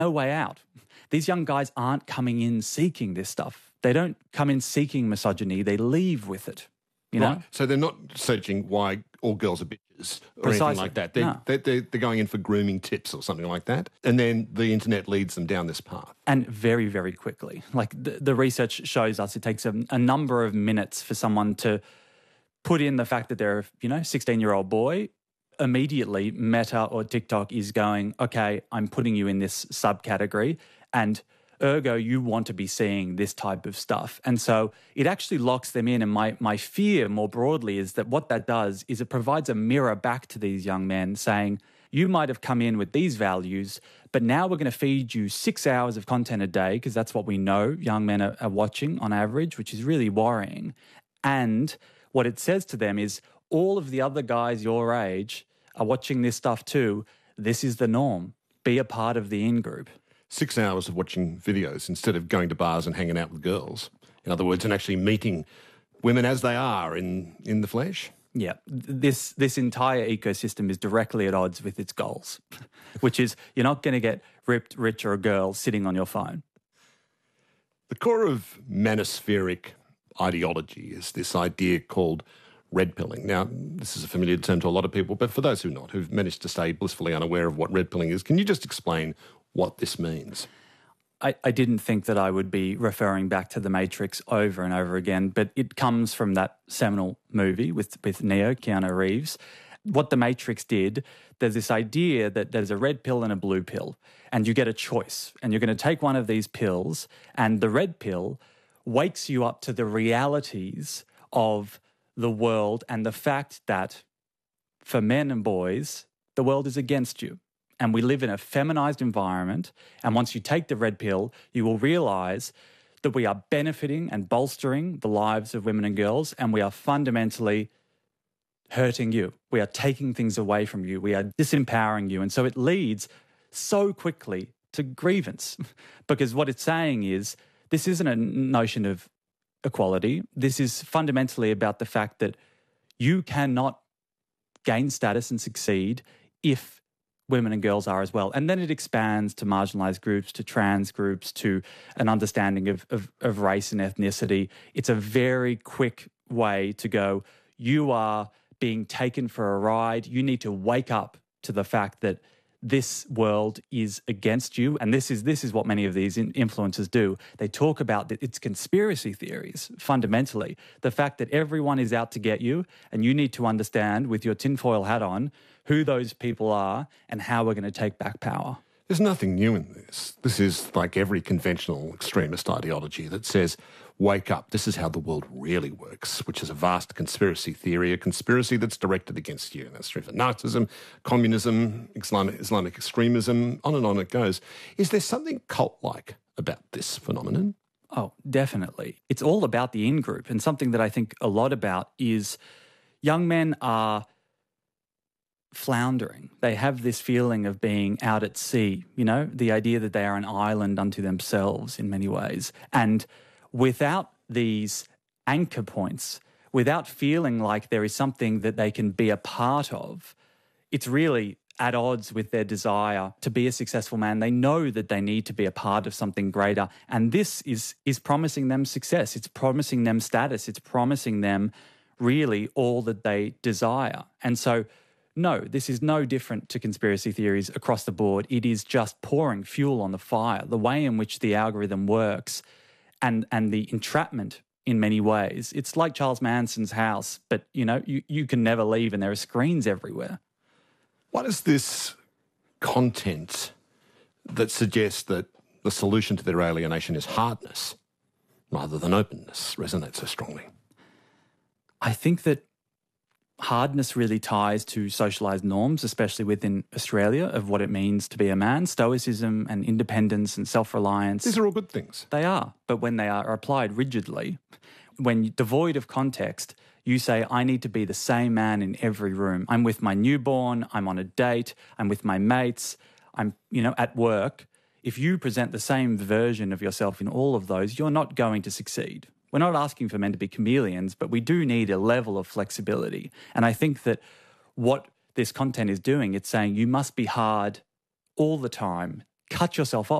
no way out. These young guys aren't coming in seeking this stuff. They don't come in seeking misogyny. They leave with it, you know? So they're not searching why all girls are bitches or Precisely. anything like that. They're going in for grooming tips or something like that. And then the internet leads them down this path. And very, very quickly. Like the research shows us it takes a number of minutes for someone to put in the fact that they're, 16-year-old boy. Immediately, Meta or TikTok is going, okay, I'm putting you in this subcategory, and ergo, you want to be seeing this type of stuff. And so it actually locks them in. And my fear more broadly is that what that does is it provides a mirror back to these young men saying, you might have come in with these values, but now we're going to feed you 6 hours of content a day, because that's what we know young men are watching on average, which is really worrying. And what it says to them is all of the other guys your age are watching this stuff too. This is the norm. Be a part of the in-group. 6 hours of watching videos instead of going to bars and hanging out with girls. In other words, and actually meeting women as they are in the flesh. Yeah, this entire ecosystem is directly at odds with its goals, which is you're not going to get ripped, rich, or a girl sitting on your phone. The core of manospheric ideology is this idea called red pilling. Now, this is a familiar term to a lot of people, but for those who've managed to stay blissfully unaware of what red pilling is, can you just explain what this means? I didn't think that I would be referring back to The Matrix over and over again, but it comes from that seminal movie with Neo, Keanu Reeves. What The Matrix did, there's this idea that there's a red pill and a blue pill, and you get a choice, and you're going to take one of these pills, and the red pill wakes you up to the realities of the world and the fact that for men and boys, the world is against you. And we live in a feminized environment. And once you take the red pill, you will realize that we are benefiting and bolstering the lives of women and girls, and we are fundamentally hurting you. We are taking things away from you. We are disempowering you. And so it leads so quickly to grievance, because what it's saying is this isn't a notion of equality. This is fundamentally about the fact that you cannot gain status and succeed if women and girls are as well. And then it expands to marginalised groups, to trans groups, to an understanding of race and ethnicity. It's a very quick way to go, you are being taken for a ride. You need to wake up to the fact that this world is against you. And this is what many of these influencers do. They talk about that it's conspiracy theories, fundamentally. The fact that everyone is out to get you, and you need to understand with your tinfoil hat on who those people are and how we're going to take back power. There's nothing new in this. This is like every conventional extremist ideology that says, wake up, this is how the world really works, which is a vast conspiracy theory, a conspiracy that's directed against you. And that's true for Nazism, communism, Islamic extremism, on and on it goes. Is there something cult-like about this phenomenon? Oh, definitely. It's all about the in-group, and something that I think a lot about is young men are floundering. They have this feeling of being out at sea, the idea that they are an island unto themselves in many ways. And without these anchor points, without feeling like there is something that they can be a part of, it's really at odds with their desire to be a successful man. They know that they need to be a part of something greater. And this is promising them success. It's promising them status. It's promising them really all that they desire. And so, no, this is no different to conspiracy theories across the board. It is just pouring fuel on the fire. The way in which the algorithm works and the entrapment in many ways. It's like Charles Manson's house, but, you can never leave and there are screens everywhere. What is this content that suggests that the solution to their alienation is hardness rather than openness resonate so strongly? I think that hardness really ties to socialised norms, especially within Australia, of what it means to be a man. Stoicism and independence and self-reliance. These are all good things. They are. But when they are applied rigidly, when devoid of context, you say, I need to be the same man in every room. I'm with my newborn, I'm on a date, I'm with my mates, I'm, at work. If you present the same version of yourself in all of those, you're not going to succeed. We're not asking for men to be chameleons, but we do need a level of flexibility. And I think that what this content is doing, it's saying you must be hard all the time, cut yourself off.